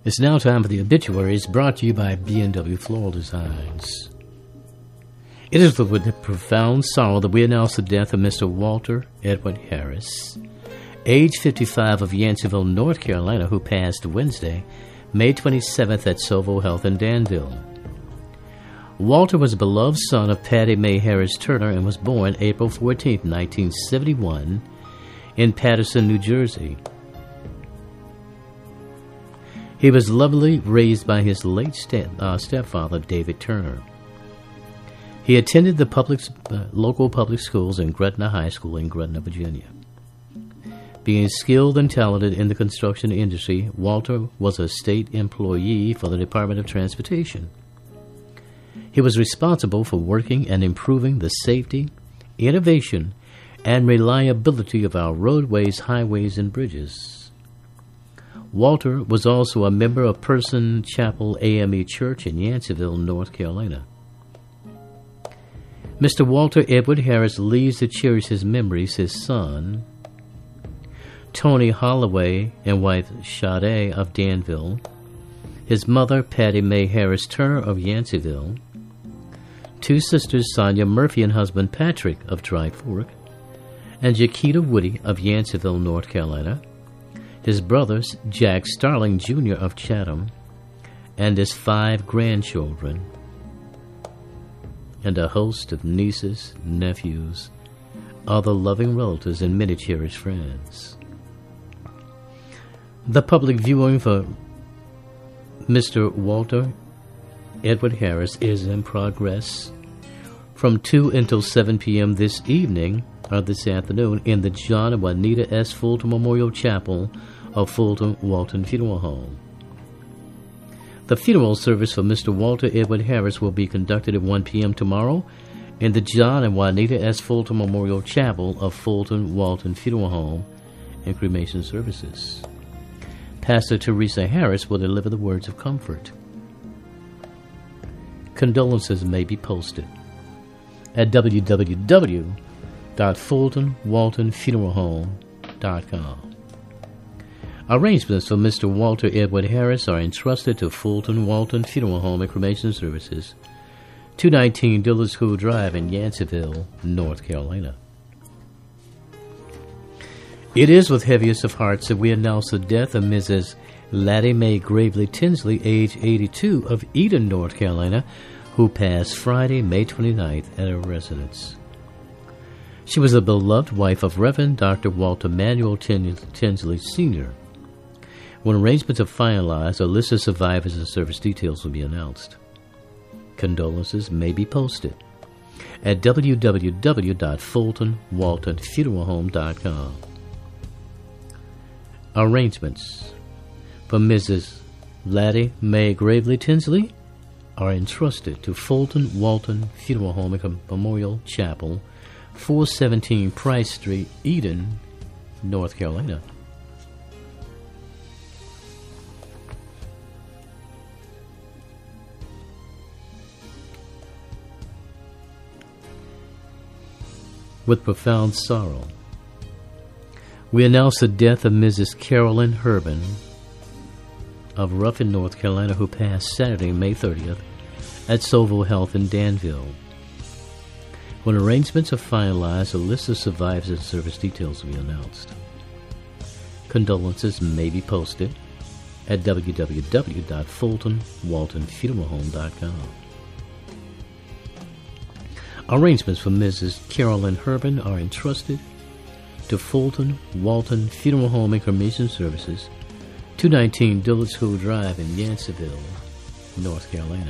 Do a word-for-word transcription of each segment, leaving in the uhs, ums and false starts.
It's now time for the obituaries, brought to you by B and W Floral Designs. It is with profound sorrow that we announce the death of Mister Walter Edward Harris, age fifty-five, of Yanceyville, North Carolina, who passed Wednesday, May twenty-seventh at Sovo Health in Danville. Walter was a beloved son of Patty Mae Harris Turner and was born April fourteenth, nineteen seventy-one, in Paterson, New Jersey. He was lovingly raised by his late step, uh, stepfather, David Turner. He attended the public, uh, local public schools and Gretna High School in Gretna, Virginia. Being skilled and talented in the construction industry, Walter was a state employee for the Department of Transportation. He was responsible for working and improving the safety, innovation, and reliability of our roadways, highways, and bridges. Walter was also a member of Person Chapel A M E Church in Yanceyville, North Carolina. Mister Walter Edward Harris leaves to cherish his memories his son, Tony Holloway, and wife Sade of Danville, his mother Patty Mae Harris Turner of Yanceyville, two sisters Sonia Murphy and husband Patrick of Dry Fork, and Jaquita Woody of Yanceyville, North Carolina, his brothers Jack Starling Junior of Chatham, and his five grandchildren, and a host of nieces, nephews, other loving relatives, and many cherished friends. The public viewing for Mister Walter Edward Harris is in progress from two until seven p.m. this evening, or this afternoon, in the John and Juanita S. Fulton Memorial Chapel of Fulton Walton Funeral Home. The funeral service for Mister Walter Edward Harris will be conducted at one p.m. tomorrow in the John and Juanita S. Fulton Memorial Chapel of Fulton Walton Funeral Home and cremation services. Pastor Teresa Harris will deliver the words of comfort. Condolences may be posted at w w w dot fulton walton funeral home dot com. Arrangements for Mister Walter Edward Harris are entrusted to Fulton Walton Funeral Home and Cremation Services, two nineteen Dillard School Drive in Yanceyville, North Carolina. It is with heaviest of hearts that we announce the death of Missus Laddie Mae Gravely Tinsley, age eighty-two, of Eden, North Carolina, who passed Friday, May twenty-ninth, at her residence. She was a beloved wife of Reverend Doctor Walter Manuel Tinsley, Senior When arrangements are finalized, a list of survivors and service details will be announced. Condolences may be posted at w w w dot fulton walton funeral home dot com. Arrangements for Missus Laddie Mae Gravely Tinsley are entrusted to Fulton Walton Funeral Home and Memorial Chapel, four seventeen Price Street, Eden, North Carolina. With profound sorrow, we announce the death of Missus Carolyn Herbin of Ruffin, North Carolina, who passed Saturday, May thirtieth, at Sovo Health in Danville. When arrangements are finalized, a list of survivors and service details will be announced. Condolences may be posted at w w w dot fulton walton funeral home dot com. Arrangements for Missus Carolyn Herbin are entrusted to Fulton Walton Funeral Home and Cremation Services, two nineteen Dillard School Drive in Yanceyville, North Carolina.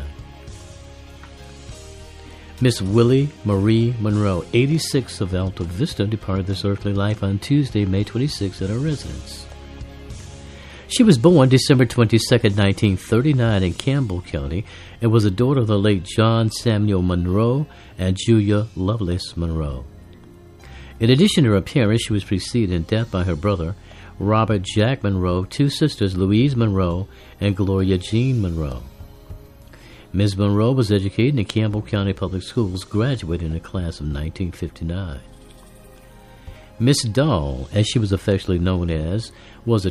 Miss Willie Marie Monroe, eighty-six, of Alta Vista, departed this earthly life on Tuesday, May twenty-sixth, at her residence. She was born December twenty-second, nineteen thirty-nine, in Campbell County, and was a daughter of the late John Samuel Monroe and Julia Lovelace Monroe. In addition to her parents, she was preceded in death by her brother, Robert Jack Monroe, two sisters, Louise Monroe and Gloria Jean Monroe. Miz Monroe was educated in the Campbell County Public Schools, graduating in the class of nineteen fifty-nine. Miss Dahl, as she was affectionately known as, was a